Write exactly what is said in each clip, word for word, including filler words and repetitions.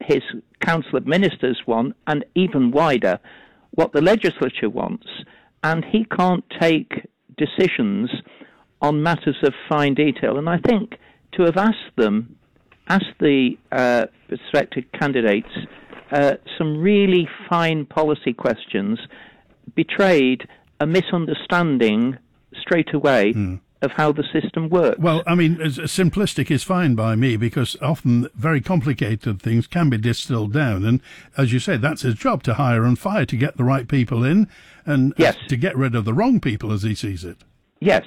his Council of Ministers want, and even wider, what the legislature wants, and he can't take decisions on matters of fine detail. And I think to have asked them, asked the uh, prospective candidates uh, some really fine policy questions, betrayed a misunderstanding straight away mm. of how the system works. Well, I mean, simplistic is fine by me, because often very complicated things can be distilled down. And as you say, that's his job, to hire and fire, to get the right people in, and yes. to get rid of the wrong people, as he sees it. Yes.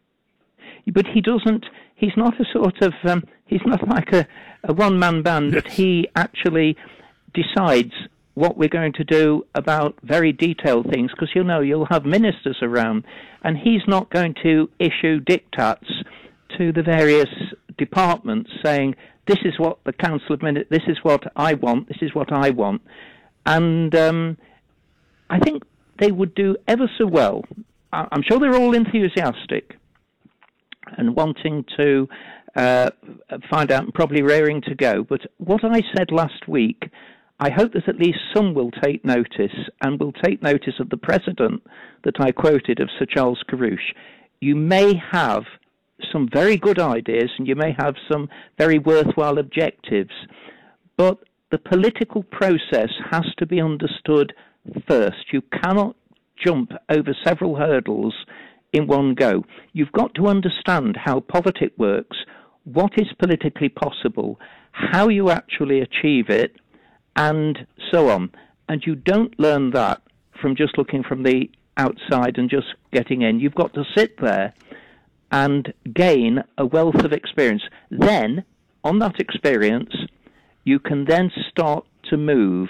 But he doesn't, he's not a sort of, um, he's not like a, a one-man band. Yes. He actually decides what we're going to do about very detailed things, because you know you'll have ministers around, and he's not going to issue diktats to the various departments saying, this is what the Council of Ministers, this is what I want, this is what I want. And um, I think they would do ever so well. I'm sure they're all enthusiastic and wanting to uh, find out and probably raring to go. But what I said last week, I hope that at least some will take notice, and will take notice of the precedent that I quoted of Sir Charles Carrouche. You may have some very good ideas, and you may have some very worthwhile objectives, but the political process has to be understood first. You cannot jump over several hurdles in one go. You've got to understand how politics works, what is politically possible, how you actually achieve it, and so on. And you don't learn that from just looking from the outside and just getting in. You've got to sit there and gain a wealth of experience. Then, on that experience, you can then start to move.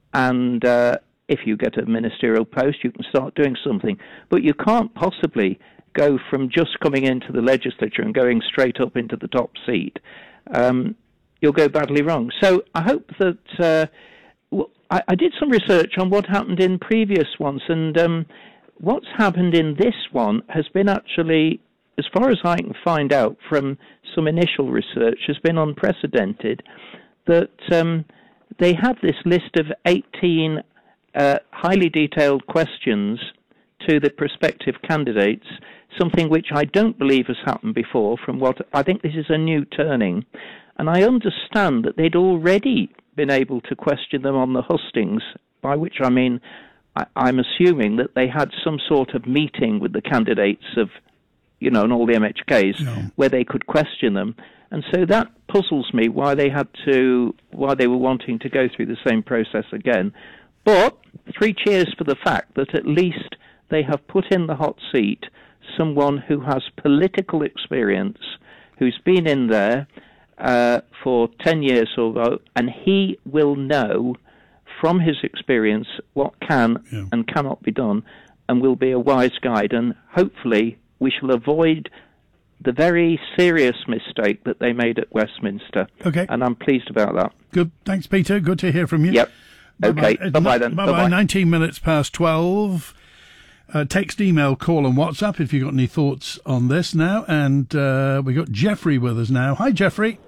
And uh, if you get a ministerial post, you can start doing something. But you can't possibly go from just coming into the legislature and going straight up into the top seat. Um, you'll go badly wrong. So I hope that uh, well, I, I did some research on what happened in previous ones, and um, what's happened in this one has been actually, as far as I can find out from some initial research, has been unprecedented. That um, they have this list of eighteen uh, highly detailed questions to the prospective candidates, something which I don't believe has happened before. From what I think, this is a new turning. And I understand that they'd already been able to question them on the hustings, by which I mean, I, I'm assuming that they had some sort of meeting with the candidates of, you know, and all the M H Ks, no. where they could question them. And so that puzzles me why they had to, why they were wanting to go through the same process again. But three cheers for the fact that at least they have put in the hot seat someone who has political experience, who's been in there Uh, for ten years or so, and he will know from his experience what can yeah. and cannot be done, and will be a wise guide. And hopefully we shall avoid the very serious mistake that they made at Westminster. Okay. And I'm pleased about that. Good. Thanks, Peter. Good to hear from you. Yep. Bye-bye. Okay. Bye-bye then. Bye-bye. Bye-bye. nineteen minutes past twelve. Uh, text, email, call and WhatsApp if you've got any thoughts on this now. And uh, we've got Jeffrey with us now. Hi, Jeffrey.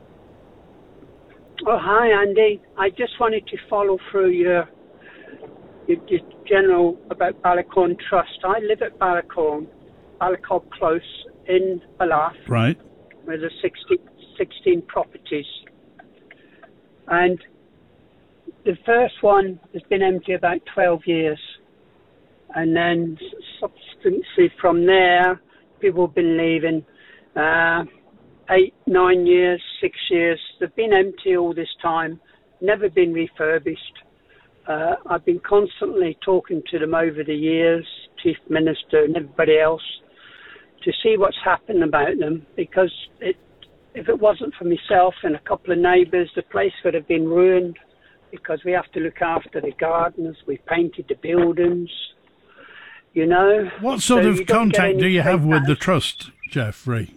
Oh, hi, Andy. I just wanted to follow through your, your, your general about Ballacone Trust. I live at Ballacone, Ballacob Close in Ballaugh. Right. Where there's sixteen, sixteen properties. And the first one has been empty about twelve years. And then subsequently from there, people have been leaving. Uh, Eight, nine years, six years. They've been empty all this time, never been refurbished. Uh, I've been constantly talking to them over the years, Chief Minister and everybody else, to see what's happened about them, because it, if it wasn't for myself and a couple of neighbours, the place would have been ruined, because we have to look after the gardens, we painted the buildings, you know. What sort so of contact do you have with the Trust, Jeffrey?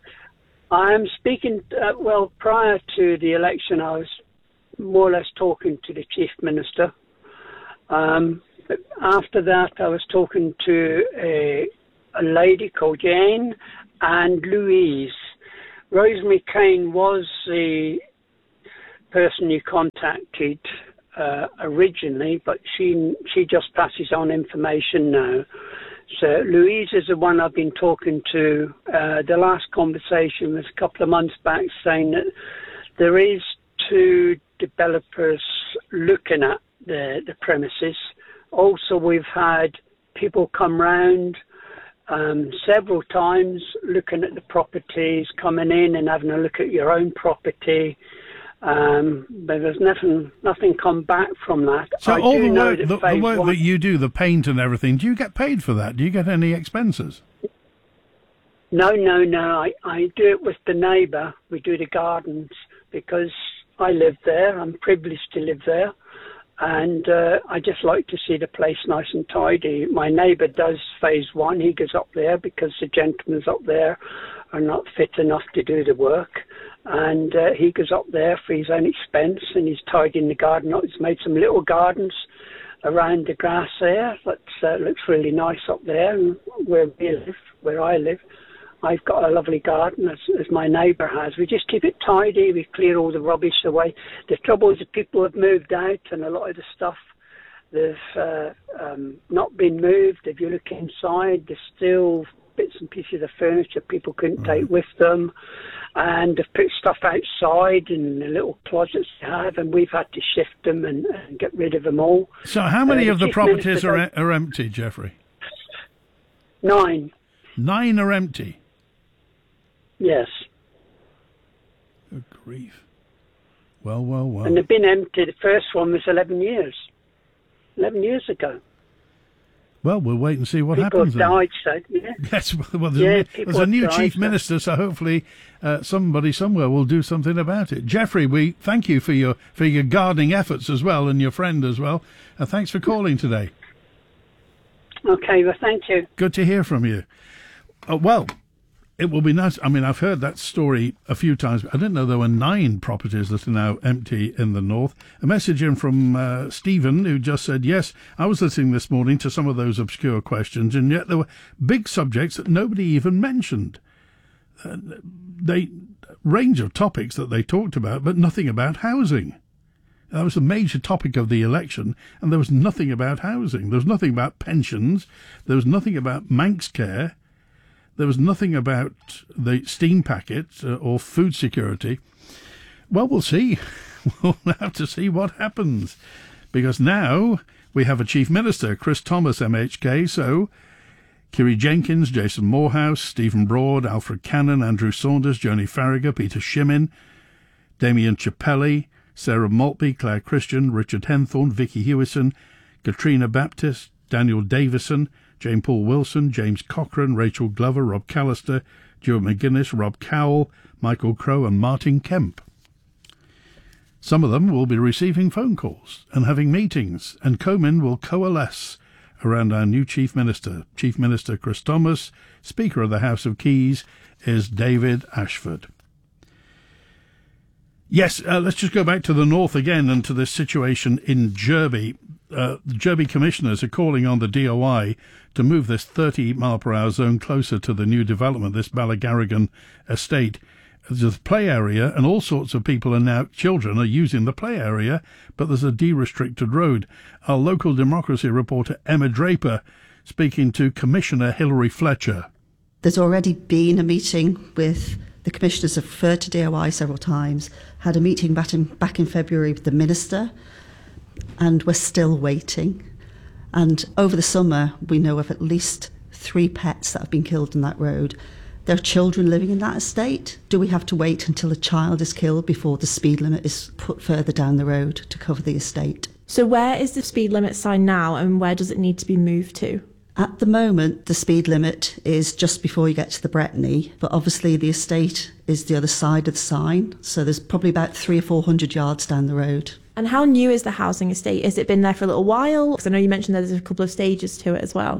I am speaking, uh, well, prior to the election, I was more or less talking to the Chief Minister. Um, but after that, I was talking to a, a lady called Jane and Louise. Rosemary Kane was the person you contacted uh, originally, but she she just passes on information now. So Louise is the one I've been talking to. Uh, the last conversation was a couple of months back, saying that there is two developers looking at the, the premises. Also, we've had people come round um, several times looking at the properties, coming in and having a look at your own property. Um, but there's nothing, nothing come back from that. So I all do the know work, that the, the work one, that you do, the paint and everything, do you get paid for that? Do you get any expenses? No, no, no. I, I do it with the neighbour. We do the gardens because I live there. I'm privileged to live there. And uh, I just like to see the place nice and tidy. My neighbour does phase one. He goes up there because the gentlemen up there are not fit enough to do the work. And uh, he goes up there for his own expense, and he's tidying the garden up. He's made some little gardens around the grass there. That uh, looks really nice up there. And where we live, where I live, I've got a lovely garden, as, as my neighbour has. We just keep it tidy. We clear all the rubbish away. The trouble is that people have moved out, and a lot of the stuff, they've uh, um, not been moved. If you look inside, there's still bits and pieces of furniture people couldn't take with them. And they've put stuff outside in the little closets they have, and we've had to shift them and, and get rid of them all. So how many uh, of the properties are, are empty, Jeffrey? Nine. Nine are empty? Yes. Good grief. Well, well, well. And they've been empty. The first one was eleven years. eleven years ago. Well, we'll wait and see what people happens. People have then. died, so, yeah. Yes, well, there's, yeah, a, there's a new died, chief so. minister, so hopefully uh, somebody somewhere will do something about it. Jeffrey, we thank you for your for your gardening efforts as well, and your friend as well. Uh, thanks for calling today. Okay, well, thank you. Good to hear from you. Uh, well, it will be nice. I mean, I've heard that story a few times. I didn't know there were nine properties that are now empty in the north. A message in from uh, Stephen, who just said, yes, I was listening this morning to some of those obscure questions, and yet there were big subjects that nobody even mentioned. Uh, they range of topics that they talked about, but nothing about housing. That was the major topic of the election, and there was nothing about housing. There was nothing about pensions. There was nothing about Manx care. There was nothing about the steam packet uh, or food security. Well, we'll see. We'll have to see what happens. Because now we have a Chief Minister, Chris Thomas, M H K, so Kiri Jenkins, Jason Morehouse, Stephen Broad, Alfred Cannon, Andrew Saunders, Joni Farragher, Peter Shimmin, Damien Chappelli, Sarah Maltby, Claire Christian, Richard Henthorne, Vicky Hewison, Katrina Baptist, Daniel Davison, Jane Paul Wilson, James Cochrane, Rachel Glover, Rob Callister, Stuart McGuinness, Rob Cowell, Michael Crowe and Martin Kemp. Some of them will be receiving phone calls and having meetings, and Comyn will coalesce around our new Chief Minister. Chief Minister Chris Thomas, Speaker of the House of Keys, is David Ashford. Yes, uh, let's just go back to the north again and to this situation in Derby. Uh, the Derby commissioners are calling on the D O I to move this thirty mile per hour zone closer to the new development, this Ballygarrigan estate. There's a play area, and all sorts of people are now, children are using the play area, but there's a de-restricted road. Our local democracy reporter Emma Draper speaking to Commissioner Hilary Fletcher. There's already been a meeting with the commissioners, have referred to D O I several times, had a meeting back in, back in February with the Minister, and we're still waiting. And over the summer, we know of at least three pets that have been killed on that road. There are children living in that estate. Do we have to wait until a child is killed before the speed limit is put further down the road to cover the estate? So where is the speed limit sign now, and where does it need to be moved to? At the moment, the speed limit is just before you get to the Bretany, but obviously the estate is the other side of the sign, so there's probably about three or four hundred yards down the road. And how new is the housing estate? Has it been there for a little while? Because I know you mentioned there's a couple of stages to it as well.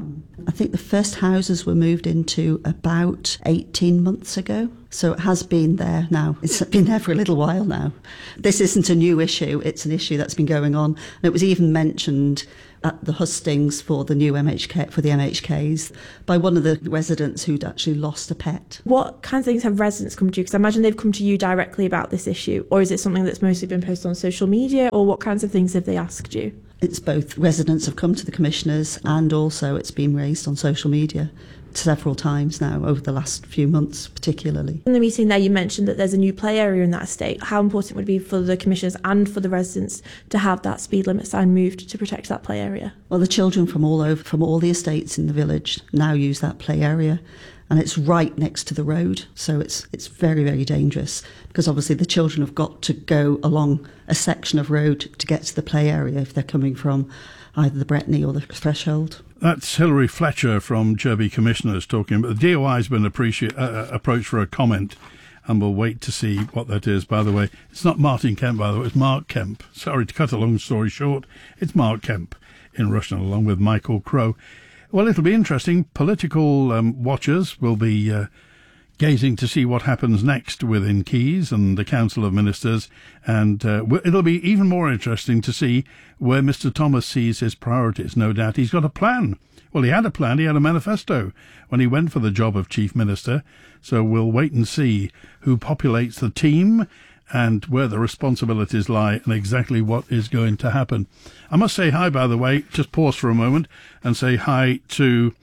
I think the first houses were moved into about eighteen months ago. So it has been there now. It's been there for a little while now. This isn't a new issue. It's an issue that's been going on. And it was even mentioned at the hustings for the new M H K, for the M H Ks, by one of the residents who'd actually lost a pet. What kinds of things have residents come to you? Because I imagine they've come to you directly about this issue. Or is it something that's mostly been posted on social media? Or what kinds of things have they asked you? It's both. Residents have come to the commissioners and also it's been raised on social media several times now over the last few months particularly. In the meeting there you mentioned that there's a new play area in that estate. How important would it be for the commissioners and for the residents to have that speed limit sign moved to protect that play area? Well, the children from all over, from all the estates in the village now use that play area, and it's right next to the road, so it's it's very, very dangerous because obviously the children have got to go along a section of road to get to the play area if they're coming from either the Bretney or the Threshold. That's Hilary Fletcher from Derby Commissioners talking, but the D O I has been appreci- uh, approached for a comment, and we'll wait to see what that is. By the way, it's not Martin Kemp, by the way, it's Mark Kemp. Sorry to cut a long story short, it's Mark Kemp in Rushnell, along with Michael Crowe. Well, it'll be interesting. Political um, watchers will be uh, gazing to see what happens next within Keys and the Council of Ministers, and uh, it'll be even more interesting to see where Mister Thomas sees his priorities. No doubt he's got a plan. Well, he had a plan, he had a manifesto when he went for the job of Chief Minister, so we'll wait and see who populates the team and where the responsibilities lie and exactly what is going to happen. I must say hi, by the way, just pause for a moment and say hi to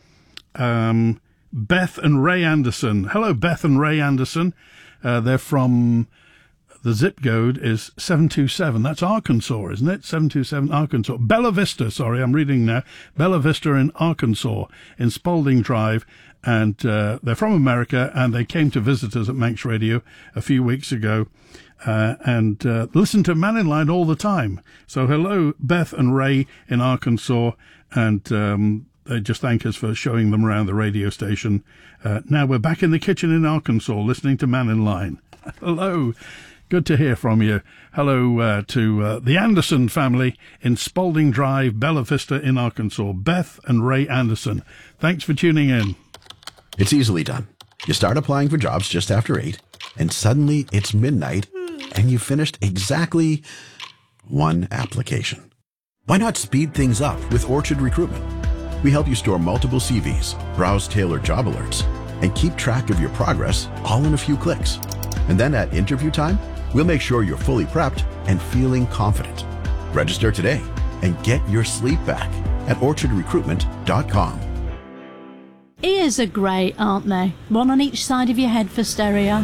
um, Beth and Ray Anderson. Hello, Beth and Ray Anderson. Uh, they're from, the zip code is seven two seven. That's Arkansas, isn't it? seven two seven Arkansas. Bella Vista, sorry, I'm reading now. Bella Vista in Arkansas, in Spalding Drive. And uh, they're from America, and they came to visit us at Manx Radio a few weeks ago. Uh, and uh, listen to Man in Line all the time. So hello, Beth and Ray in Arkansas, and um, they just thank us for showing them around the radio station. Uh, now we're back in the kitchen in Arkansas listening to Man in Line. Hello, good to hear from you. Hello uh, to uh, the Anderson family in Spalding Drive, Bella Vista in Arkansas. Beth and Ray Anderson, thanks for tuning in. It's easily done. You start applying for jobs just after eight, and suddenly it's midnight, and you finished exactly one application. Why not speed things up with Orchard Recruitment? We help you store multiple C Vs, browse tailored job alerts, and keep track of your progress all in a few clicks. And then at interview time, we'll make sure you're fully prepped and feeling confident. Register today and get your sleep back at orchard recruitment dot com. Ears are great, aren't they? One on each side of your head for stereo.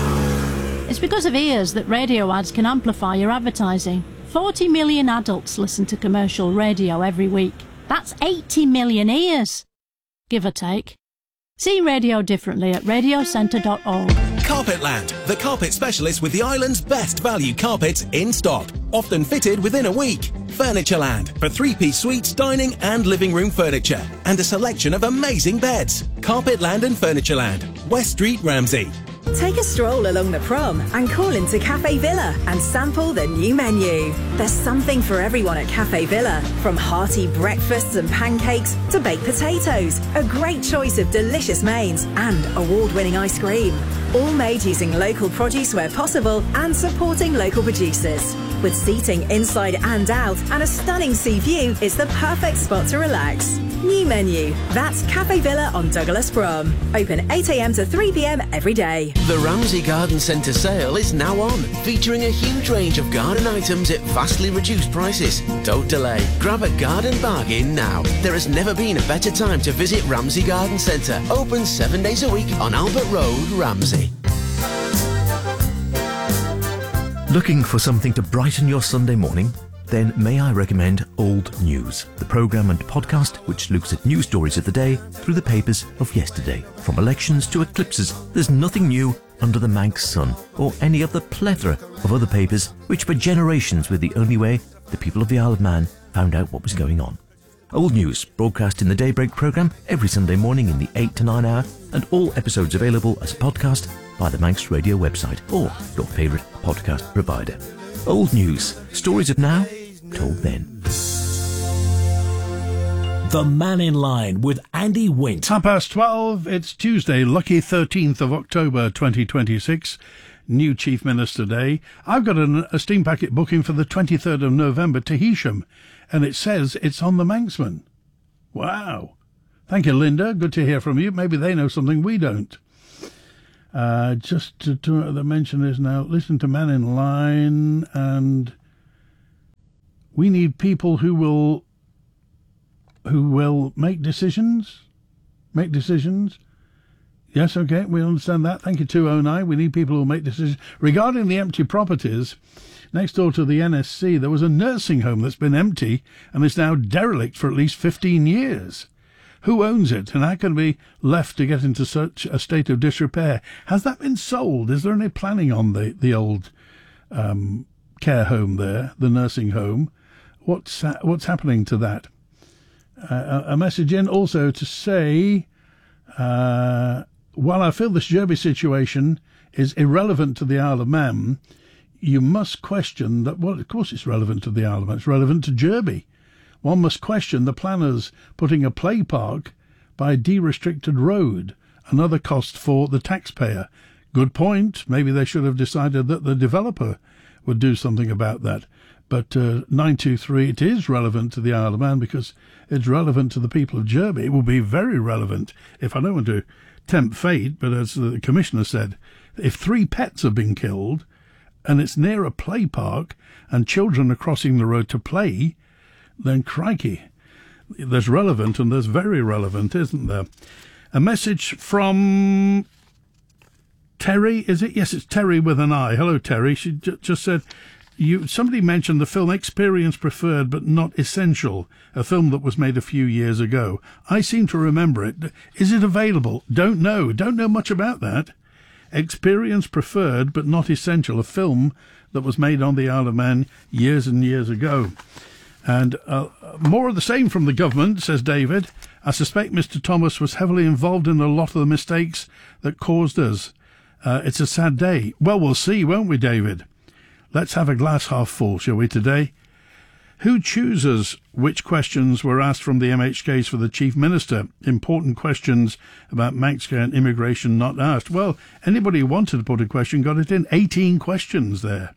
It's because of ears that radio ads can amplify your advertising. forty million adults listen to commercial radio every week. That's eighty million ears, give or take. See radio differently at radio centre dot org. Carpetland, the carpet specialist with the island's best value carpets in stock, often fitted within a week. Furnitureland, for three-piece suites, dining and living room furniture, and a selection of amazing beds. Carpetland and Furnitureland, West Street, Ramsey. Take a stroll along the prom and call into Cafe Villa and sample the new menu. There's something for everyone at Cafe Villa, from hearty breakfasts and pancakes to baked potatoes, a great choice of delicious mains and award-winning ice cream. All made using local produce where possible and supporting local producers. With seating inside and out and a stunning sea view, it's the perfect spot to relax. New menu. That's Cafe Villa on Douglas Prom. Open eight a m to three p m every day. The Ramsey Garden Centre sale is now on, featuring a huge range of garden items at vastly reduced prices. Don't delay. Grab a garden bargain now. There has never been a better time to visit Ramsey Garden Centre. Open seven days a week on Albert Road, Ramsey. Looking for something to brighten your Sunday morning? Then may I recommend Old News, the programme and podcast which looks at news stories of the day through the papers of yesterday. From elections to eclipses, there's nothing new under the Manx sun or any of the plethora of other papers which for generations were the only way the people of the Isle of Man found out what was going on. Old News, broadcast in the Daybreak programme every Sunday morning in the eight to nine hour, and all episodes available as a podcast by the Manx Radio website or your favourite podcast provider. Old News, stories of now, told then. The Man in Line with Andy Wint. Half past twelve, it's Tuesday, lucky thirteenth of October twenty twenty-six. New Chief Minister Day. I've got an, a steam packet booking for the twenty-third of November to Heysham, and it says it's on the Manxman. Wow. Thank you, Linda. Good to hear from you. Maybe they know something we don't. Uh, just to, to the mention is now, listen to Man in Line, and we need people who will who will make decisions. Make decisions. Yes, okay, we understand that. Thank you, two oh nine. We need people who will make decisions. Regarding the empty properties, next door to the N S C, there was a nursing home that's been empty and is now derelict for at least fifteen years. Who owns it, and how can it be left to get into such a state of disrepair? Has that been sold? Is there any planning on the, the old um, care home there, the nursing home? What's, ha- what's happening to that? Uh, a message in also to say, uh, while I feel this Derby situation is irrelevant to the Isle of Man, you must question that, well, of course it's relevant to the Isle of Man, it's relevant to Derby. One must question the planners putting a play park by a de-restricted road, another cost for the taxpayer. Good point. Maybe they should have decided that the developer would do something about that. But uh, nine two three, it is relevant to the Isle of Man because it's relevant to the people of Derby. It will be very relevant, if I don't want to tempt fate, but as the Commissioner said, if three pets have been killed and it's near a play park and children are crossing the road to play, then crikey, there's relevant and there's very relevant, isn't there? A message from Terry, is it? Yes, it's Terry with an I. Hello, Terry. She j- just said, you. somebody mentioned the film Experience Preferred but Not Essential, a film that was made a few years ago. I seem to remember it. Is it available? Don't know. Don't know much about that. Experience Preferred but Not Essential, a film that was made on the Isle of Man years and years ago. And uh, more of the same from the government, says David. I suspect Mister Thomas was heavily involved in a lot of the mistakes that caused us. Uh, it's a sad day. Well, we'll see, won't we, David? Let's have a glass half full, shall we, today? Who chooses which questions were asked from the M H Ks for the Chief Minister? Important questions about Manx and immigration not asked. Well, anybody who wanted to put a question got it in. eighteen questions there.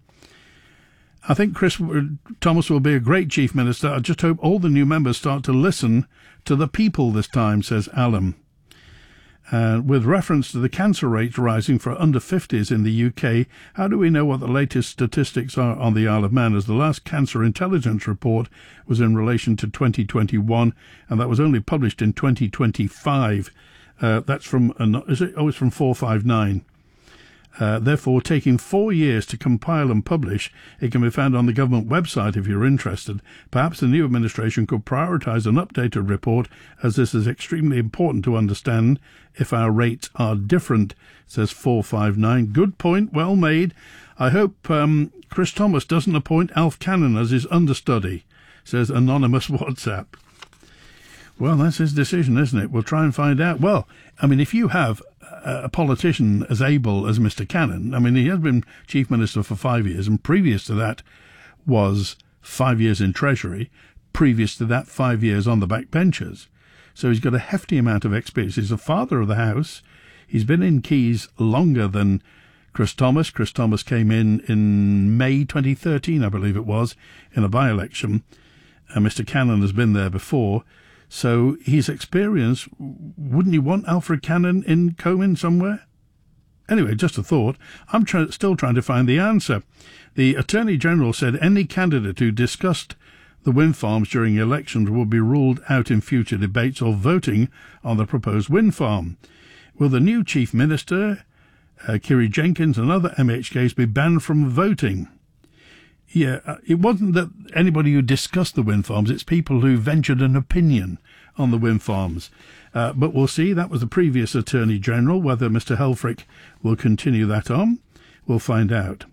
I think Chris Thomas will be a great Chief Minister. I just hope all the new members start to listen to the people this time, says Alan. Uh, with reference to the cancer rate rising for under fifties in the U K, how do we know what the latest statistics are on the Isle of Man, as the last Cancer Intelligence report was in relation to twenty twenty-one, and that was only published in twenty twenty-five. Uh, that's from, uh, is it? Oh, it's from four five nine. Uh, therefore, taking four years to compile and publish, it can be found on the government website if you're interested. Perhaps the new administration could prioritise an updated report, as this is extremely important to understand if our rates are different, says four five nine. Good point, well made. I hope um, Chris Thomas doesn't appoint Alf Cannon as his understudy, says anonymous WhatsApp. Well, that's his decision, isn't it? We'll try and find out. Well, I mean, if you have a politician as able as Mister Cannon, I mean, he has been Chief Minister for five years, and previous to that was five years in Treasury, previous to that five years on the backbenches. So he's got a hefty amount of experience. He's a father of the house. He's been in Keys longer than Chris Thomas. Chris Thomas came in in May twenty thirteen, I believe it was, in a by-election. And Mister Cannon has been there before. So his experience, wouldn't you want Alfred Cannon in Comyn somewhere? Anyway, just a thought. I'm try- still trying to find the answer. The Attorney General said any candidate who discussed the wind farms during elections will be ruled out in future debates or voting on the proposed wind farm. Will the new Chief Minister, uh, Kiri Jenkins, and other M H Ks be banned from voting? Yeah, uh, it wasn't that anybody who discussed the wind farms, it's people who ventured an opinion on the wind farms. Uh, but we'll see. That was the previous Attorney General. Whether Mister Helfrich will continue that on, we'll find out.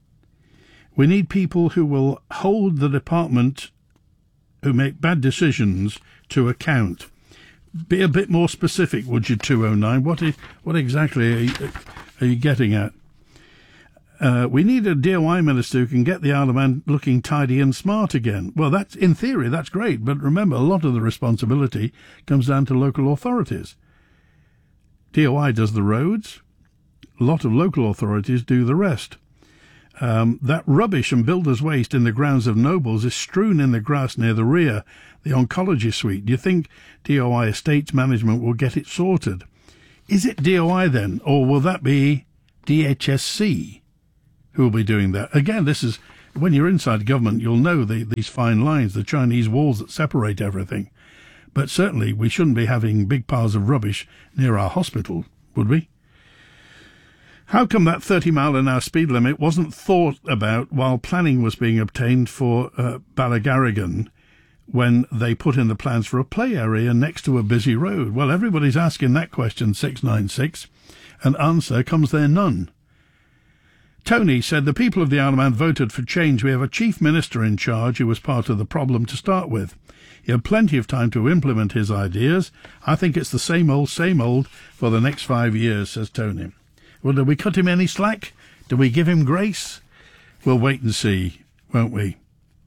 We need people who will hold the department who make bad decisions to account. Be a bit more specific, would you, two oh nine? What, is, what exactly are you, are you getting at? Uh, we need a D O I minister who can get the Isle of Man looking tidy and smart again. Well, that's in theory, that's great. But remember, a lot of the responsibility comes down to local authorities. D O I does the roads. A lot of local authorities do the rest. Um, that rubbish and builder's waste in the grounds of Nobles is strewn in the grass near the rear, the oncology suite. Do you think D O I Estates Management will get it sorted? Is it D O I then, or will that be D H S C who will be doing that? Again, this is, when you're inside government, you'll know the, these fine lines, the Chinese walls that separate everything. But certainly we shouldn't be having big piles of rubbish near our hospital, would we? How come that thirty mile an hour speed limit wasn't thought about while planning was being obtained for uh, Ballygarrigan when they put in the plans for a play area next to a busy road? Well, everybody's asking that question, six nine six, and answer comes there none. Tony said the people of the Isle of Man voted for change. We have a chief minister in charge who was part of the problem to start with. He had plenty of time to implement his ideas. I think it's the same old, same old for the next five years, says Tony. Well, do we cut him any slack? Do we give him grace? We'll wait and see, won't we?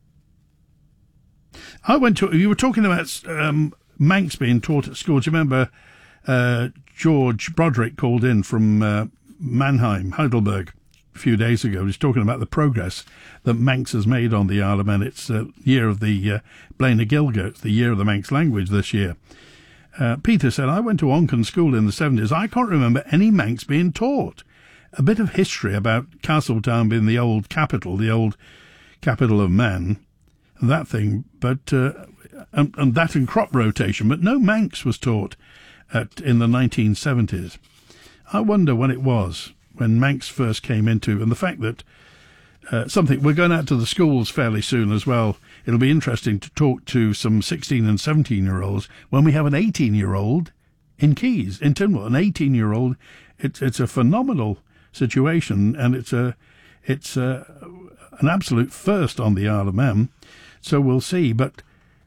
I went to, you were talking about um, Manx being taught at school. Do you remember uh, George Broderick called in from uh, Mannheim, Heidelberg, a few days ago? He was talking about the progress that Manx has made on the Isle of Man. It's the uh, year of the uh, Blaena Gilga. It's the year of the Manx language this year. Uh, Peter said, I went to Onken School in the seventies. I can't remember any Manx being taught. A bit of history about Castletown being the old capital, the old capital of man, that thing, but uh, and, and that and crop rotation. But no Manx was taught at, in the nineteen seventies. I wonder when it was, when Manx first came into, and the fact that uh, something, we're going out to the schools fairly soon as well. It'll be interesting to talk to some sixteen and seventeen-year-olds when we have an eighteen-year-old in Keys, in Tynwald, an eighteen-year-old. It's it's a phenomenal situation, and it's a it's a, an absolute first on the Isle of Man. So we'll see. But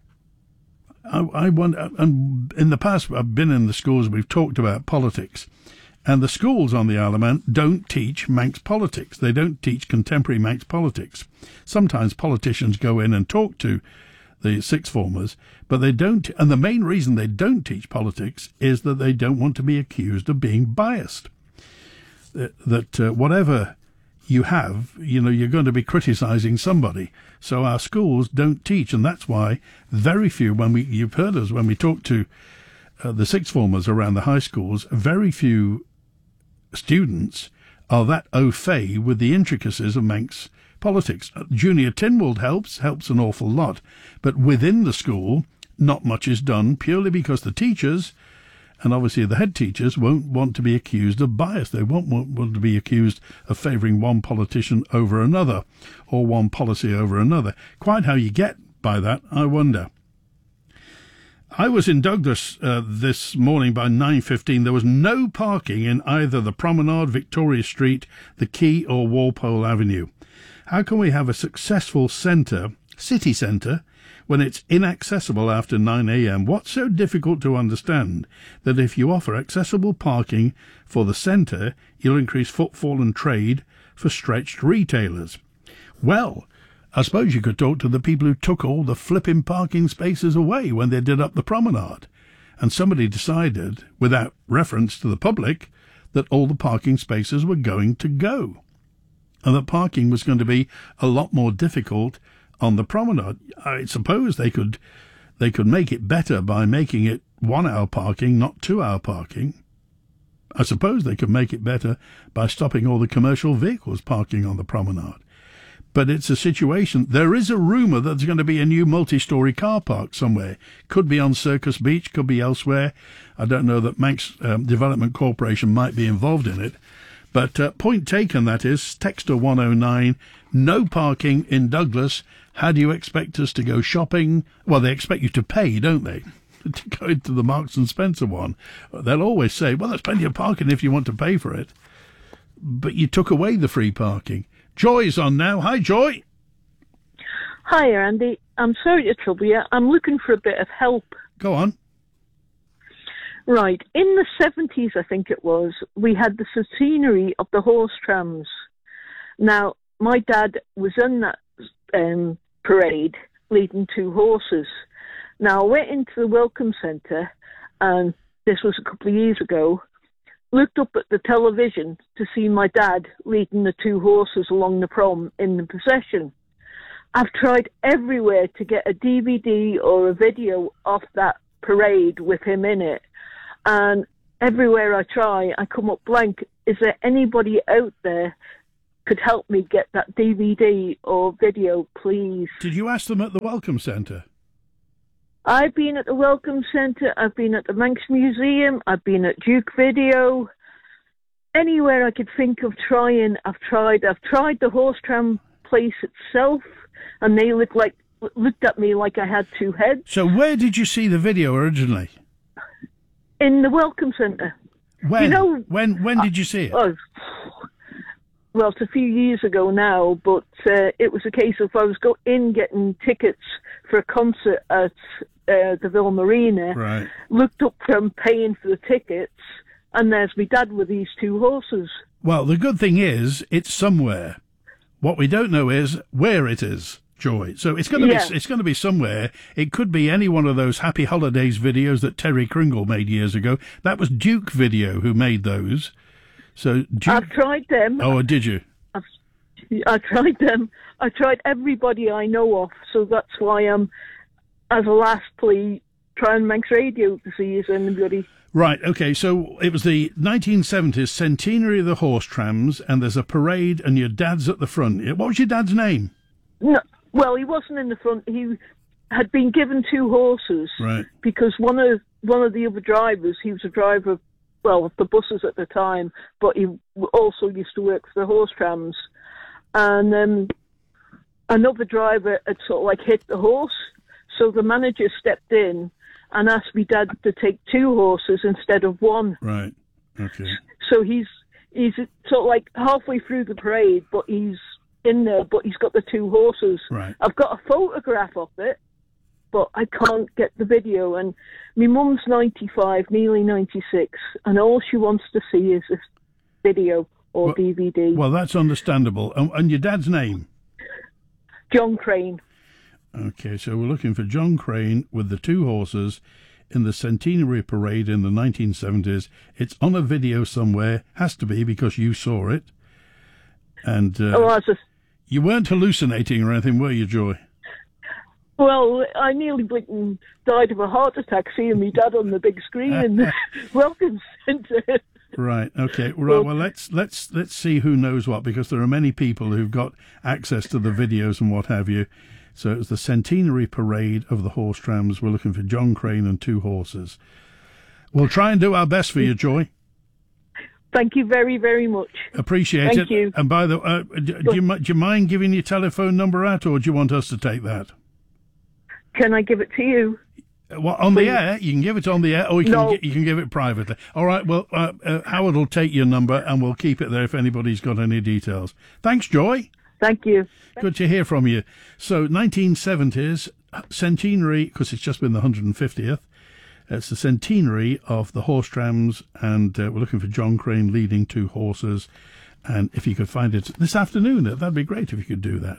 I, I wonder, and in the past I've been in the schools, we've talked about politics, and the schools on the Isle of Man don't teach Manx politics. They don't teach contemporary Manx politics. Sometimes politicians go in and talk to the sixth formers, but they don't. And the main reason they don't teach politics is that they don't want to be accused of being biased. That, that uh, whatever you have, you know, you're going to be criticising somebody. So our schools don't teach, and that's why very few, when we, you've heard us when we talk to uh, the sixth formers around the high schools, very few students are that au fait with the intricacies of Manx politics. Junior Tynwald helps, helps an awful lot, but within the school, not much is done, purely because the teachers, and obviously the head teachers, won't want to be accused of bias. They won't want, want to be accused of favouring one politician over another, or one policy over another. Quite how you get by that, I wonder. I was in Douglas uh, this morning by nine fifteen. There was no parking in either the Promenade, Victoria Street, the Quay or Walpole Avenue. How can we have a successful centre, city centre, when it's inaccessible after nine a.m? What's so difficult to understand that if you offer accessible parking for the centre, you'll increase footfall and trade for stretched retailers? Well, I suppose you could talk to the people who took all the flipping parking spaces away when they did up the promenade. And somebody decided, without reference to the public, that all the parking spaces were going to go. And that parking was going to be a lot more difficult on the promenade. I suppose they could they could make it better by making it one-hour parking, not two-hour parking. I suppose they could make it better by stopping all the commercial vehicles parking on the promenade. But it's a situation. There is a rumour that there's going to be a new multi-storey car park somewhere. Could be on Circus Beach, could be elsewhere. I don't know that Manx um, Development Corporation might be involved in it. But uh, point taken, that is, Texter one oh nine, no parking in Douglas. How do you expect us to go shopping? Well, they expect you to pay, don't they, to go into the Marks and Spencer one. They'll always say, well, there's plenty of parking if you want to pay for it. But you took away the free parking. Joy's on now. Hi, Joy. Hi, Andy. I'm sorry to trouble you. I'm looking for a bit of help. Go on. Right. In the seventies, I think it was, we had the centenary of the horse trams. Now, my dad was in that um, parade leading two horses. Now, I went into the Welcome Centre, and this was a couple of years ago, looked up at the television to see my dad leading the two horses along the prom in the procession. I've tried everywhere to get a D V D or a video of that parade with him in it, and everywhere I try, I come up blank. Is there anybody out there could help me get that D V D or video, please? Did you ask them at the Welcome Centre? I've been at the Welcome Centre, I've been at the Manx Museum, I've been at Duke Video. Anywhere I could think of trying, I've tried. I've tried the horse tram place itself, and they looked like looked at me like I had two heads. So where did you see the video originally? In the Welcome Centre. When? You know, when when did you see it? Oh, well, it's a few years ago now, but uh, it was a case of I was go in getting tickets for a concert at uh, the Ville Marina, right. Looked up from paying for the tickets, and there's my dad with these two horses. Well, the good thing is it's somewhere. What we don't know is where it is, Joy. So it's going to Yeah. be it's going to be somewhere. It could be any one of those Happy Holidays videos that Terry Kringle made years ago. That was Duke Video who made those. So Duke... I've tried them. Oh, did you? I've, I tried them. I tried everybody I know of, so that's why I'm, as a last plea, trying Manx Radio to see if anybody... Right, okay, so it was the nineteen seventies centenary of the horse trams, and there's a parade, and your dad's at the front. What was your dad's name? No, well, he wasn't in the front. He had been given two horses, Right. because one of one of the other drivers, he was a driver, well, of the buses at the time, but he also used to work for the horse trams. And um, another driver had sort of like hit the horse, so the manager stepped in and asked me dad to take two horses instead of one. Right, okay. So he's he's sort of like halfway through the parade, but he's in there, but he's got the two horses. Right. I've got a photograph of it, but I can't get the video. And my mum's ninety-five, nearly ninety-six, and all she wants to see is this video or well, D V D. Well, that's understandable. And, and your dad's name? John Crane. Okay, so we're looking for John Crane with the two horses in the centenary parade in the nineteen seventies. It's on a video somewhere. Has to be because you saw it. And uh, oh, I was just, you weren't hallucinating or anything, were you, Joy? well, I nearly blinking died of a heart attack seeing me dad on the big screen in the Welcome Centre. Right. Okay. Right. Well, let's let's let's see who knows what, because there are many people who've got access to the videos and what have you. So it was the centenary parade of the horse trams. We're looking for John Crane and two horses. We'll try and do our best for you, Joy. Thank you very, very much. Appreciate Thank it. you. And by the way, uh, do, do, you, do you mind giving your telephone number out, or do you want us to take that? Can I give it to you? Well, on Please. the air, you can give it on the air, or you can No. gi- you can give it privately. All right. Well, uh, uh, Howard will take your number, and we'll keep it there if anybody's got any details. Thanks, Joy. Thank you. Good to hear from you. So, nineteen seventies centenary, because it's just been the one hundred fiftieth. It's the centenary of the horse trams, and uh, we're looking for John Crane leading two horses. And if you could find it this afternoon, that'd be great if you could do that.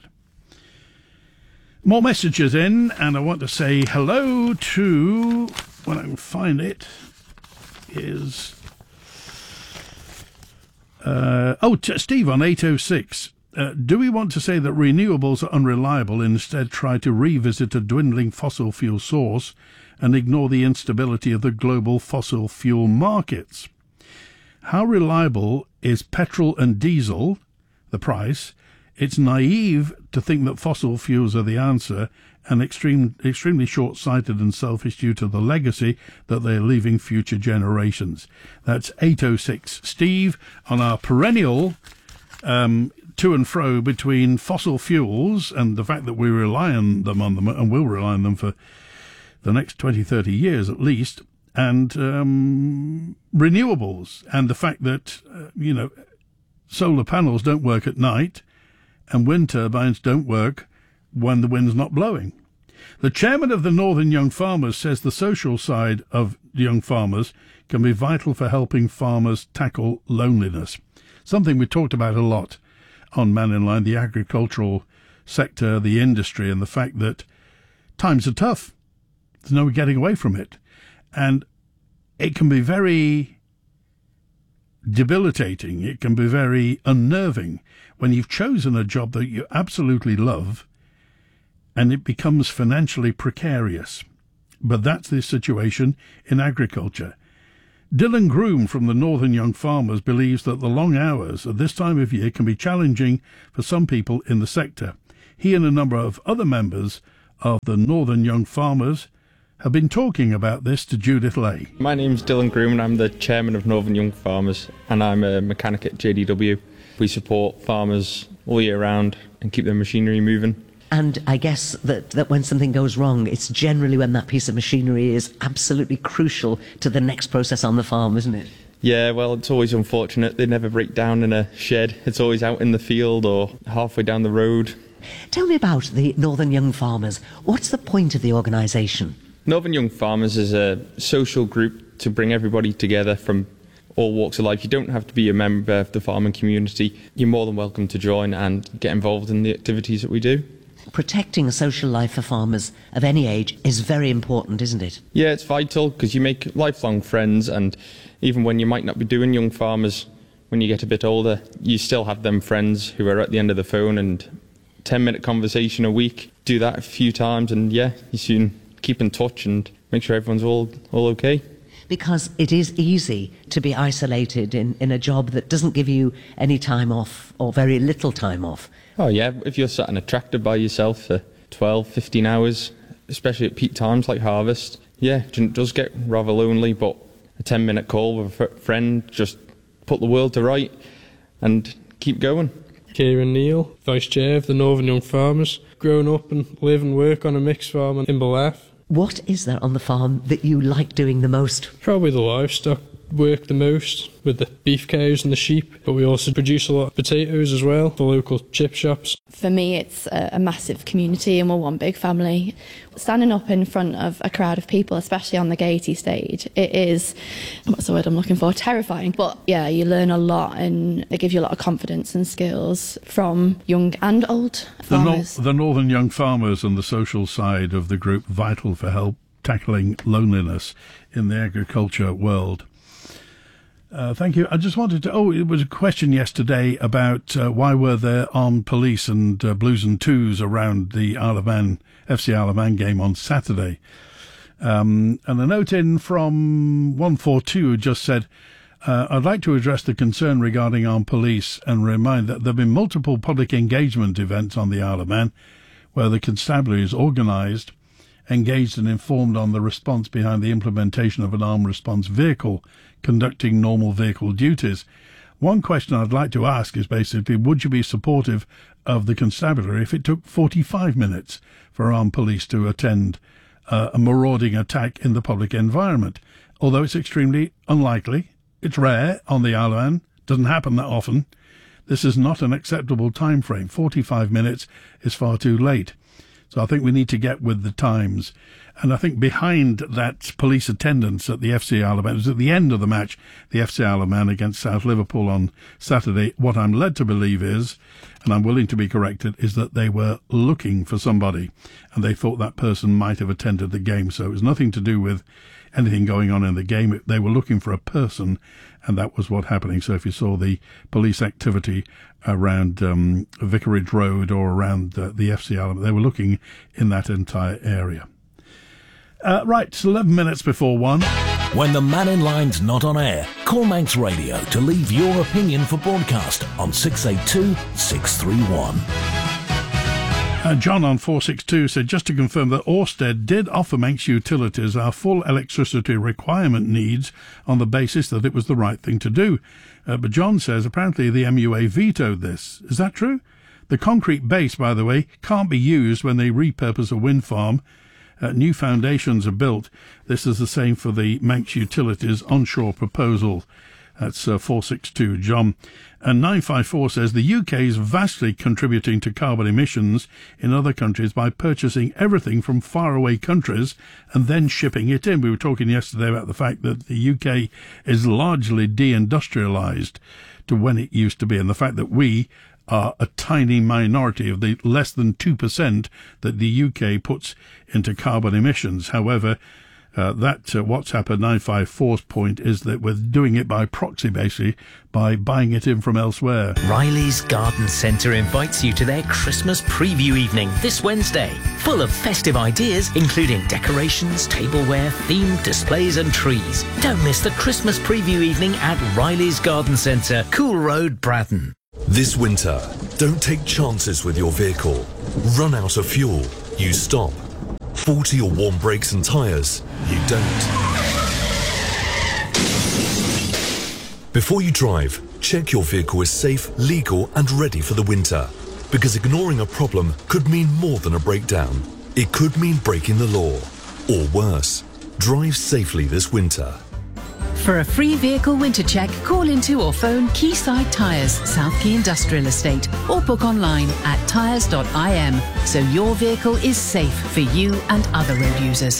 More messages in, and I want to say hello to, when I can find it, is, uh, oh, t- Steve on eight oh six. Uh, do we want to say that renewables are unreliable and instead try to revisit a dwindling fossil fuel source and ignore the instability of the global fossil fuel markets? How reliable is petrol and diesel, the price? It's naive to think that fossil fuels are the answer, and extreme, extremely short-sighted and selfish due to the legacy that they're leaving future generations. That's eight oh six. Steve, on our perennial um, to and fro between fossil fuels and the fact that we rely on them, on them and will rely on them for the next twenty, thirty years at least, and um, renewables, and the fact that, uh, you know, solar panels don't work at night, and wind turbines don't work when the wind's not blowing. The chairman of the Northern Young Farmers says the social side of young farmers can be vital for helping farmers tackle loneliness, something we talked about a lot on Man in Line, the agricultural sector, the industry, and the fact that times are tough. There's no getting away from it. And it can be very debilitating. It can be very unnerving when you've chosen a job that you absolutely love and it becomes financially precarious. But that's the situation in agriculture. Dylan Groom from the Northern Young Farmers believes that the long hours at this time of year can be challenging for some people in the sector. He and a number of other members of the Northern Young Farmers have been talking about this to Judith Lay. My name's Dylan Groom and I'm the chairman of Northern Young Farmers, and I'm a mechanic at J D W. We support farmers all year round and keep their machinery moving. And I guess that, that when something goes wrong, it's generally when that piece of machinery is absolutely crucial to the next process on the farm, isn't it? Yeah, well, it's always unfortunate. They never break down in a shed. It's always out in the field or halfway down the road. Tell me about the Northern Young Farmers. What's the point of the organisation? Northern Young Farmers is a social group to bring everybody together from all walks of life. You don't have to be a member of the farming community. You're more than welcome to join and get involved in the activities that we do. Protecting a social life for farmers of any age is very important, isn't it? Yeah, it's vital because you make lifelong friends, and even when you might not be doing Young Farmers, when you get a bit older, you still have them friends who are at the end of the phone, and ten minute conversation a week. Do that a few times and yeah, you soon keep in touch and make sure everyone's all, all okay. Because it is easy to be isolated in, in a job that doesn't give you any time off or very little time off. Oh yeah, if you're sat in a tractor by yourself for twelve, fifteen hours, especially at peak times like harvest, yeah, it does get rather lonely, but a ten minute call with a friend, just put the world to right and keep going. Kieran Neal, Vice Chair of the Northern Young Farmers, grown up and live and work on a mixed farm in Imberlath. What is there on the farm that you like doing the most? Probably the livestock work the most, with the beef cows and the sheep, but we also produce a lot of potatoes as well for local chip shops. For me, it's a, a massive community and we're one big family. Standing up in front of a crowd of people, especially on the Gaiety stage, it is, what's the word I'm looking for, terrifying. But yeah, you learn a lot and they give you a lot of confidence and skills from young and old farmers. The, Nor- the Northern Young Farmers and the social side of the group, vital for help tackling loneliness in the agriculture world. Uh, thank you. I just wanted to... Oh, it was a question yesterday about uh, why were there armed police and uh, Blues and Twos around the Isle of Man, F C Isle of Man game on Saturday. Um, and a note in from one four two just said, uh, I'd like to address the concern regarding armed police and remind that there have been multiple public engagement events on the Isle of Man where the constabulary is organised, engaged and informed on the response behind the implementation of an armed response vehicle conducting normal vehicle duties. One question I'd like to ask is basically, would you be supportive of the constabulary if it took forty-five minutes for armed police to attend uh, a marauding attack in the public environment? Although it's extremely unlikely, it's rare on the Isle of Man, doesn't happen that often, this is not an acceptable time frame. forty-five minutes is far too late. So I think we need to get with the times. And I think behind that police attendance at the F C Isle of Man, it was at the end of the match, the F C Isle of Man against South Liverpool on Saturday, what I'm led to believe is, and I'm willing to be corrected, is that they were looking for somebody and they thought that person might have attended the game. So it was nothing to do with anything going on in the game. They were looking for a person, and that was what happening. So if you saw the police activity around um, Vicarage Road or around uh, the F C Isle, they were looking in that entire area. Uh, right, it's eleven minutes before one. When the Man in Line's not on air, call Manx Radio to leave your opinion for broadcast on six eight two, six three one. Uh, John on four six two said, just to confirm that Ørsted did offer Manx Utilities our full electricity requirement needs on the basis that it was the right thing to do. Uh, but John says apparently the M U A vetoed this. Is that true? The concrete base, by the way, can't be used when they repurpose a wind farm. Uh, new foundations are built. This is the same for the Manx Utilities onshore proposal. That's uh, four six two, John. And nine five four says the U K is vastly contributing to carbon emissions in other countries by purchasing everything from faraway countries and then shipping it in. We were talking yesterday about the fact that the U K is largely deindustrialised to when it used to be, and the fact that we are a tiny minority of the less than two percent that the U K puts into carbon emissions. However, Uh, that uh, WhatsApp at nine five four's point is that we're doing it by proxy, basically, by buying it in from elsewhere. Riley's Garden Centre invites you to their Christmas preview evening this Wednesday, full of festive ideas, including decorations, tableware, themed displays and trees. Don't miss the Christmas preview evening at Riley's Garden Centre, Cool Road, Bradden. This winter, don't take chances with your vehicle. Run out of fuel, you stop. Fall to your warm brakes and tyres, you don't. Before you drive, check your vehicle is safe, legal and ready for the winter. Because ignoring a problem could mean more than a breakdown. It could mean breaking the law. Or worse, drive safely this winter. For a free vehicle winter check, call into or phone Quayside Tyres, South Quay Industrial Estate, or book online at tyres dot I M, so your vehicle is safe for you and other road users.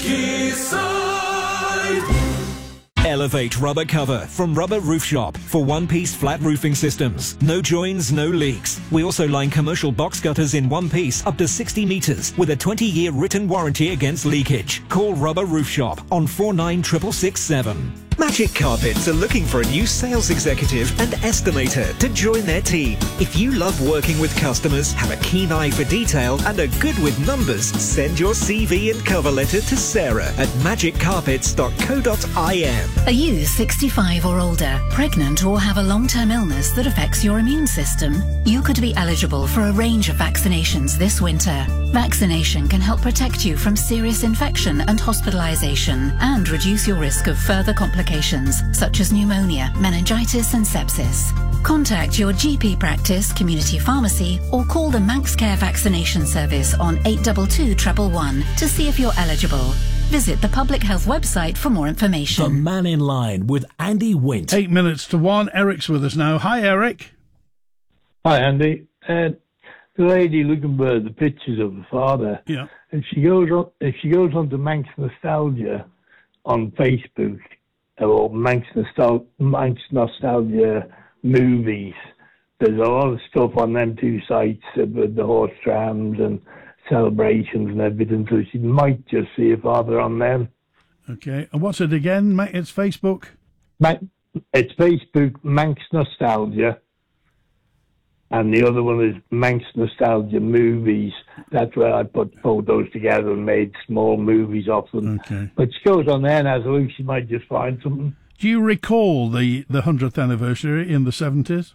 Elevate Rubber Cover from Rubber Roof Shop for one-piece flat roofing systems. No joins, no leaks. We also line commercial box gutters in one piece up to sixty metres with a twenty-year written warranty against leakage. Call Rubber Roof Shop on four nine six six six seven. Magic Carpets are looking for a new sales executive and estimator to join their team. If you love working with customers, have a keen eye for detail and are good with numbers, send your C V and cover letter to Sarah at magic carpets dot co dot I M. Are you sixty-five or older, pregnant or have a long-term illness that affects your immune system? You could be eligible for a range of vaccinations this winter. Vaccination can help protect you from serious infection and hospitalisation and reduce your risk of further complications such as pneumonia, meningitis and sepsis. Contact your G P practice, community pharmacy or call the Manx Care Vaccination Service on eight two two, one one one to see if you're eligible. Visit the Public Health website for more information. The Man in Line with Andy Wint. Eight minutes to one. Eric's with us now. Hi, Eric. Hi, Andy. Uh, the lady looking for the pictures of the father. Yeah. If she goes on, if she goes on to Manx Nostalgia on Facebook or Manx Nostal- Manx Nostalgia movies, there's a lot of stuff on them two sites about the horse trams and celebrations and everything. So she might just see a father on them. Okay. And what's it again, mate? It's Facebook? Ma- it's Facebook Manx Nostalgia. And the other one is Manx Nostalgia Movies. That's where I put photos together and made small movies of them. Okay. But she goes on there and has a look, she might just find something. Do you recall the, the hundredth anniversary in the seventies?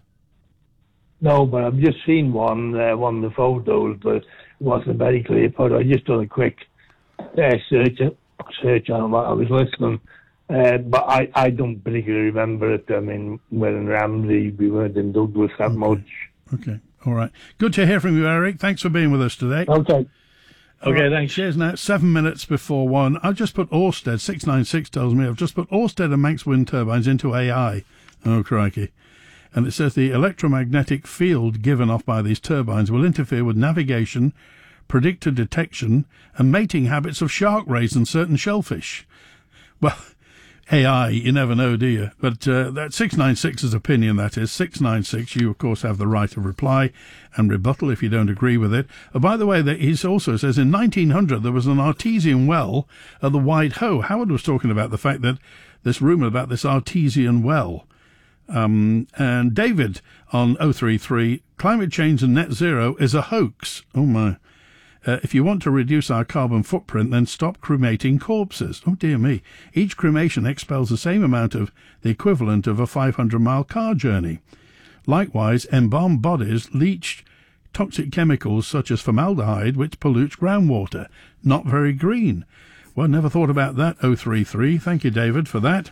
No, but I've just seen one, uh, one of the photos, but it wasn't a very clear photo. I just done a quick uh, search, search on what I was listening. Uh, but I, I don't particularly remember it. I mean, we're in Ramsey, we weren't in Douglas that okay. much. Okay, all right. Good to hear from you, Eric. Thanks for being with us today. Okay. Okay, right. thanks. Cheers now. Seven minutes before one. I've just put Ørsted, six nine six tells me, I've just put Ørsted and Manx wind turbines into A I. Oh, crikey. And it says the electromagnetic field given off by these turbines will interfere with navigation, predictor detection, and mating habits of shark rays and certain shellfish. Well, A I, you never know, do you? But uh, that's six nine six's opinion, that is. six nine six, you, of course, have the right of reply and rebuttal if you don't agree with it. Oh, by the way, he also says in nineteen hundred there was an artesian well at the Wide Ho. Howard was talking about the fact that this rumour about this artesian well. Um, and David on oh three three, climate change and net zero is a hoax. Oh, my. Uh, if you want to reduce our carbon footprint, then stop cremating corpses. Oh, dear me. Each cremation expels the same amount of the equivalent of a five hundred mile car journey. Likewise, embalmed bodies leach toxic chemicals such as formaldehyde, which pollutes groundwater. Not very green. Well, never thought about that, oh three three. Thank you, David, for that.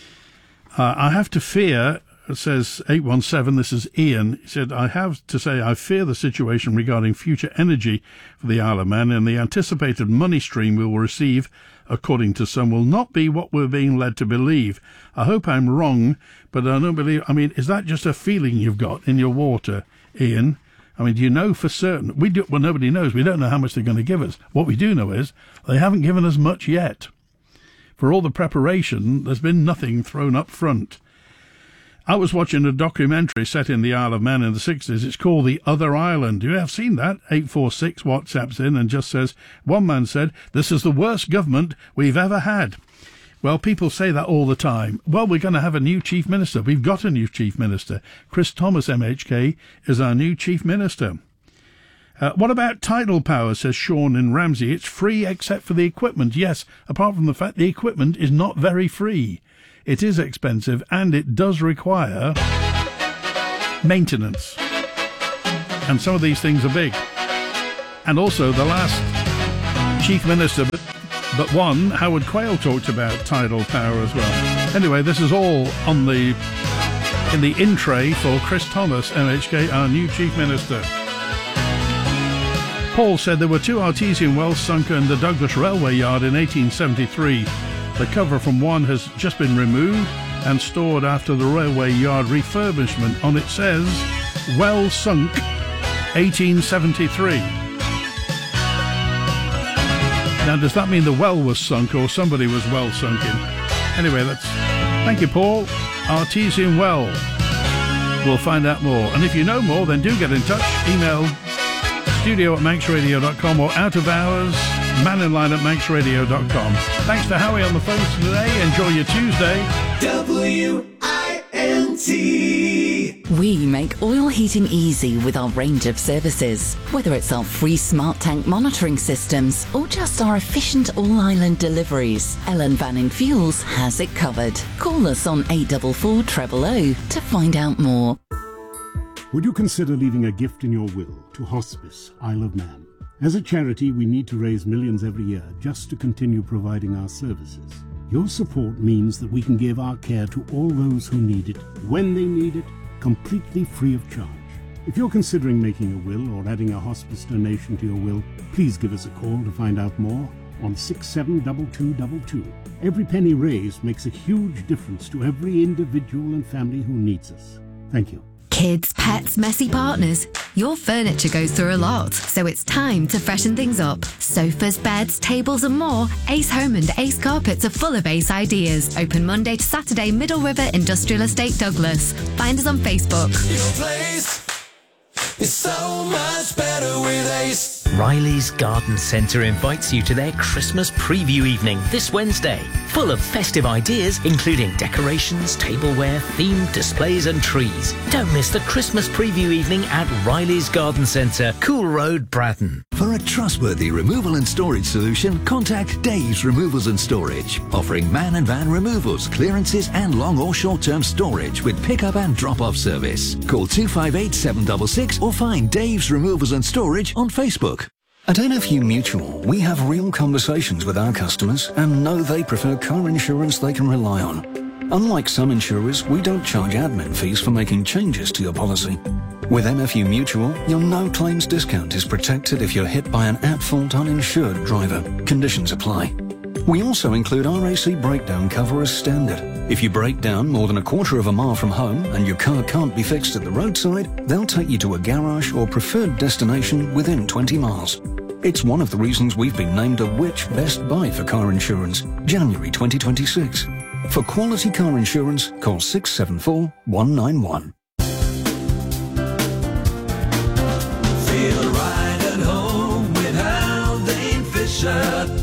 Uh, I have to fear... says eight one seven, this is Ian, he said, I have to say I fear the situation regarding future energy for the Isle of Man, and the anticipated money stream we will receive, according to some, will not be what we're being led to believe. I hope I'm wrong, but I don't believe... I mean, is that just a feeling you've got in your water, Ian? I mean, do you know for certain? We do, well, nobody knows. We don't know how much they're going to give us. What we do know is they haven't given us much yet. For all the preparation, there's been nothing thrown up front. I was watching a documentary set in the Isle of Man in the sixties. It's called The Other Island. You have seen that? eight four six WhatsApps in and just says, one man said, "This is the worst government we've ever had." Well, people say that all the time. Well, we're going to have a new Chief Minister. We've got a new Chief Minister. Chris Thomas, M H K, is our new Chief Minister. Uh, what about tidal power, says Sean in Ramsey. It's free except for the equipment. Yes, apart from the fact the equipment is not very free. It is expensive and it does require maintenance. And some of these things are big. And also the last Chief Minister, but, but one, Howard Quayle, talked about tidal power as well. Anyway, this is all on the in the in tray for Chris Thomas, M H K, our new Chief Minister. Paul said there were two artesian wells sunk in the Douglas Railway Yard in eighteen seventy-three. The cover from one has just been removed and stored after the railway yard refurbishment. On it says, well sunk, eighteen seventy-three. Now, does that mean the well was sunk or somebody was well sunk in? Anyway, that's... Thank you, Paul. Artesian well. We'll find out more. And if you know more, then do get in touch. Email studio at manx radio dot com or out of hours, maninline at manx radio dot com. Thanks to Howie on the phone today. Enjoy your Tuesday. W I N T. We make oil heating easy with our range of services. Whether it's our free smart tank monitoring systems or just our efficient all-island deliveries, Ellen Vannin Fuels has it covered. Call us on eight four four, zero zero zero to find out more. Would you consider leaving a gift in your will to Hospice Isle of Man? As a charity, we need to raise millions every year just to continue providing our services. Your support means that we can give our care to all those who need it, when they need it, completely free of charge. If you're considering making a will or adding a hospice donation to your will, please give us a call to find out more on six seven two two two two. Every penny raised makes a huge difference to every individual and family who needs us. Thank you. Kids, pets, messy partners. Your furniture goes through a lot, so it's time to freshen things up. Sofas, beds, tables and more. Ace Home and Ace Carpets are full of Ace ideas. Open Monday to Saturday, Middle River Industrial Estate, Douglas. Find us on Facebook. Your place is so much better with Ace. Riley's Garden Centre invites you to their Christmas preview evening this Wednesday, full of festive ideas including decorations, tableware, themed displays and trees. Don't miss the Christmas preview evening at Riley's Garden Centre, Cool Road, Bratton. For a trustworthy removal and storage solution, contact Dave's Removals and Storage, offering man and van removals, clearances and long or short-term storage with pick-up and drop-off service. Call two five eight, seven six six or find Dave's Removals and Storage on Facebook. At N F U Mutual, we have real conversations with our customers and know they prefer car insurance they can rely on. Unlike some insurers, we don't charge admin fees for making changes to your policy. With N F U Mutual, your no-claims discount is protected if you're hit by an at-fault uninsured driver. Conditions apply. We also include R A C breakdown cover as standard. If you break down more than a quarter of a mile from home and your car can't be fixed at the roadside, they'll take you to a garage or preferred destination within twenty miles. It's one of the reasons we've been named a Which Best Buy for car insurance, January twenty twenty-six. For quality car insurance, call six seven four, one nine one. Feel right at home with Haldane Fisher.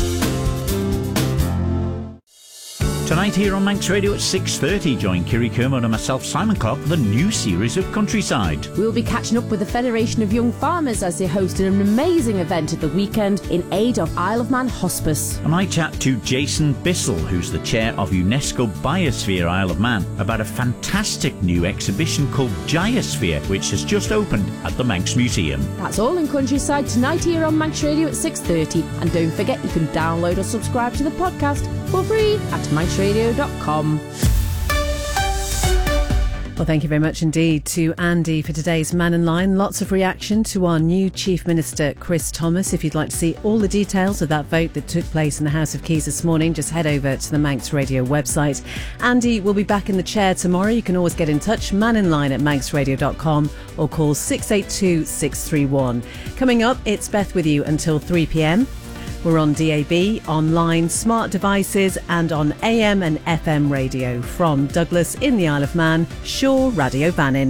Tonight here on Manx Radio at six thirty, join Kiri Kermode and myself, Simon Clark, for the new series of Countryside. We'll be catching up with the Federation of Young Farmers as they hosted an amazing event at the weekend in aid of Isle of Man Hospice. And I chat to Jason Bissell, who's the chair of UNESCO Biosphere Isle of Man, about a fantastic new exhibition called Giosphere, which has just opened at the Manx Museum. That's all in Countryside tonight here on Manx Radio at six thirty. And don't forget you can download or subscribe to the podcast for free at manx radio dot com. Well, thank you very much indeed to Andy for today's Man in Line. Lots of reaction to our new Chief Minister, Chris Thomas. If you'd like to see all the details of that vote that took place in the House of Keys this morning, just head over to the Manx Radio website. Andy will be back in the chair tomorrow. You can always get in touch, man in line at manx radio dot com or call six eight two, six three one. Coming up, it's Beth with you until three p m. We're on D A B, online, smart devices and on A M and F M radio. From Douglas in the Isle of Man, Shaw Radio Bannon.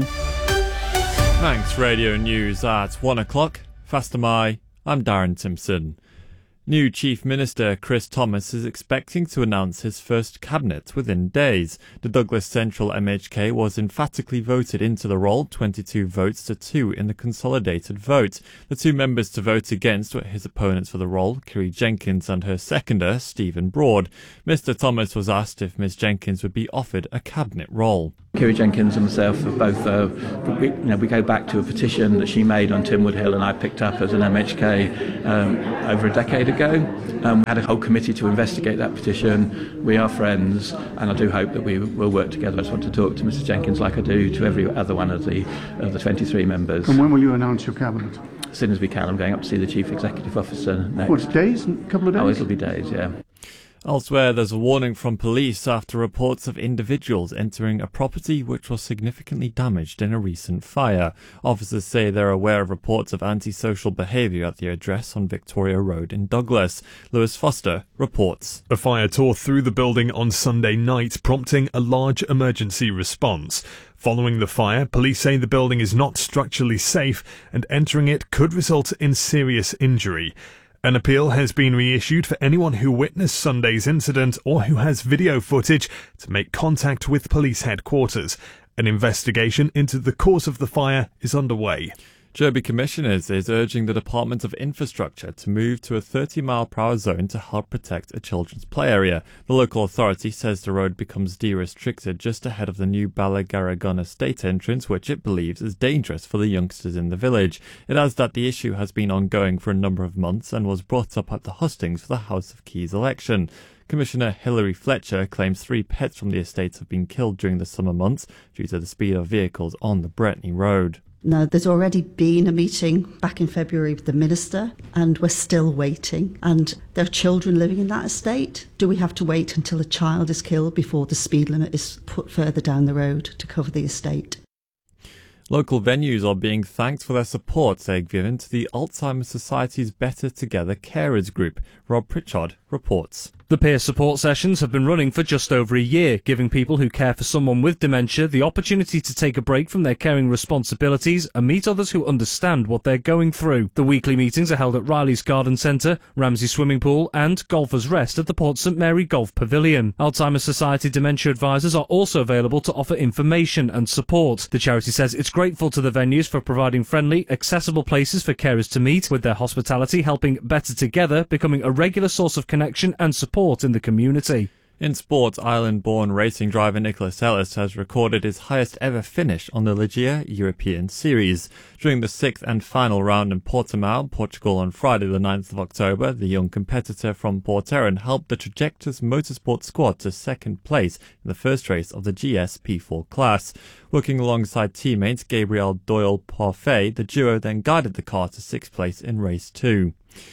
Thanks, Radio News at one o'clock. Faster my, I'm Darren Simpson. New Chief Minister Chris Thomas is expecting to announce his first cabinet within days. The Douglas Central M H K was emphatically voted into the role, twenty-two votes to two in the consolidated vote. The two members to vote against were his opponents for the role, Kiri Jenkins, and her seconder, Stephen Broad. Mister Thomas was asked if Miss Jenkins would be offered a cabinet role. Kiri Jenkins and myself have both, uh, we, you know, we go back to a petition that she made on Tynwood Hill and I picked up as an M H K um, over a decade ago. Um, we had a whole committee to investigate that petition. We are friends and I do hope that we will work together. I just want to talk to Missus Jenkins like I do to every other one of the, of the twenty-three members. And when will you announce your cabinet? As soon as we can. I'm going up to see the Chief Executive Officer next. What, days? A couple of days? Oh, it'll be days, yeah. Elsewhere, there's a warning from police after reports of individuals entering a property which was significantly damaged in a recent fire. Officers say they're aware of reports of antisocial behaviour at the address on Victoria Road in Douglas. Lewis Foster reports. A fire tore through the building on Sunday night, prompting a large emergency response. Following the fire, police say the building is not structurally safe and entering it could result in serious injury. An appeal has been reissued for anyone who witnessed Sunday's incident or who has video footage to make contact with police headquarters. An investigation into the cause of the fire is underway. Derby Commissioners is urging the Department of Infrastructure to move to a thirty mile per hour zone to help protect a children's play area. The local authority says the road becomes de-restricted just ahead of the new Balagarragun estate entrance, which it believes is dangerous for the youngsters in the village. It adds that the issue has been ongoing for a number of months and was brought up at the hustings for the House of Keys election. Commissioner Hilary Fletcher claims three pets from the estate have been killed during the summer months due to the speed of vehicles on the Bretney Road. No, there's already been a meeting back in February with the Minister and we're still waiting. And there are children living in that estate. Do we have to wait until a child is killed before the speed limit is put further down the road to cover the estate? Local venues are being thanked for their support they've given to the Alzheimer's Society's Better Together Carers Group. Rob Pritchard reports. The peer support sessions have been running for just over a year, giving people who care for someone with dementia the opportunity to take a break from their caring responsibilities and meet others who understand what they're going through. The weekly meetings are held at Riley's Garden Centre, Ramsey Swimming Pool and Golfers Rest at the Port St Mary Golf Pavilion. Alzheimer's Society dementia advisors are also available to offer information and support. The charity says it's grateful to the venues for providing friendly, accessible places for carers to meet, with their hospitality helping Better Together becoming a regular source of connection and support in the community. In sport, Ireland-born racing driver Nicholas Ellis has recorded his highest ever finish on the Ligier European Series. During the sixth and final round in Portimao, Portugal on Friday the ninth of October, the young competitor from Port Erin helped the Trajectus Motorsport squad to second place in the first race of the G S P four class. Working alongside teammates Gabriel Doyle-Parfait, the duo then guided the car to sixth place in race two.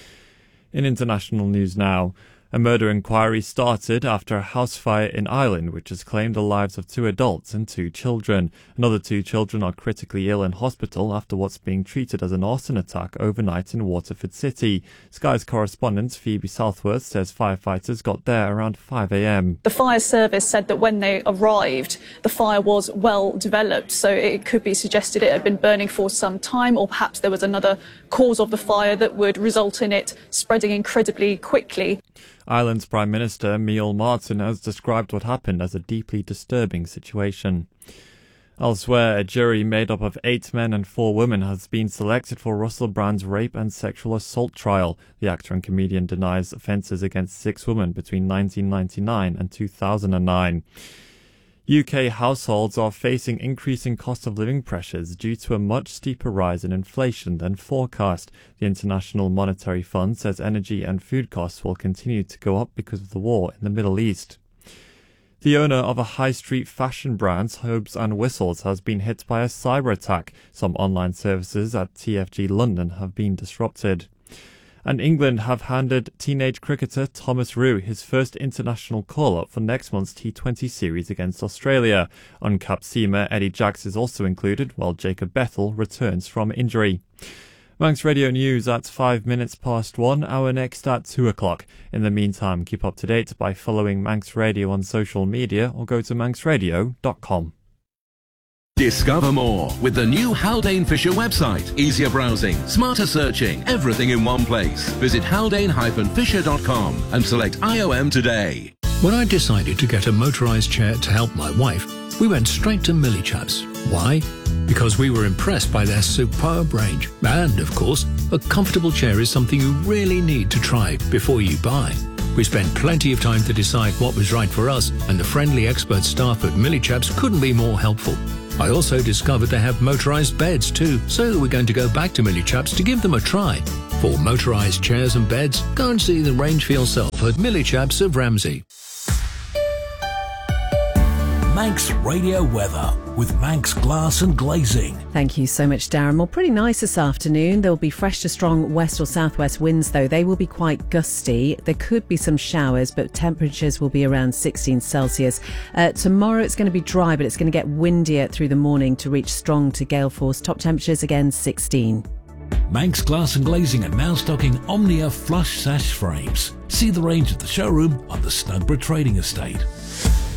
In international news now, a murder inquiry started after a house fire in Ireland which has claimed the lives of two adults and two children. Another two children are critically ill in hospital after what's being treated as an arson attack overnight in Waterford City. Sky's correspondent Phoebe Southworth says firefighters got there around five a m. The fire service said that when they arrived, the fire was well developed, so it could be suggested it had been burning for some time, or perhaps there was another cause of the fire that would result in it spreading incredibly quickly. Ireland's Prime Minister Micheál Martin has described what happened as a deeply disturbing situation. Elsewhere, a jury made up of eight men and four women has been selected for Russell Brand's rape and sexual assault trial. The actor and comedian denies offences against six women between nineteen ninety-nine and two thousand nine. U K households are facing increasing cost of living pressures due to a much steeper rise in inflation than forecast. The International Monetary Fund says energy and food costs will continue to go up because of the war in the Middle East. The owner of a high street fashion brand, Hobes and Whistles, has been hit by a cyber attack. Some online services at T F G London have been disrupted. And England have handed teenage cricketer Thomas Rue his first international call-up for next month's T twenty series against Australia. Uncapped seamer Eddie Jacks is also included, while Jacob Bethel returns from injury. Manx Radio News at five minutes past one, our next at two o'clock. In the meantime, keep up to date by following Manx Radio on social media or go to manx radio dot com. Discover more with the new Haldane Fisher website. Easier browsing, smarter searching, everything in one place. Visit haldane dash fisher dot com and select I O M today. When I decided to get a motorised chair to help my wife, we went straight to Millichaps. Why? Because we were impressed by their superb range. And, of course, a comfortable chair is something you really need to try before you buy. We spent plenty of time to decide what was right for us, and the friendly expert staff at Millichaps couldn't be more helpful. I also discovered they have motorised beds too, so we're going to go back to Millichaps to give them a try. For motorised chairs and beds, go and see the range for yourself at Millichaps of Ramsey. Manx Radio Weather with Manx Glass and Glazing. Thank you so much, Darren. Well, pretty nice this afternoon. There will be fresh to strong west or southwest winds, though. They will be quite gusty. There could be some showers, but temperatures will be around sixteen Celsius. Uh, tomorrow it's going to be dry, but it's going to get windier through the morning to reach strong to gale force. Top temperatures again sixteen. Manx Glass and Glazing are now stocking Omnia flush sash frames. See the range at the showroom on the Snugborough Trading Estate.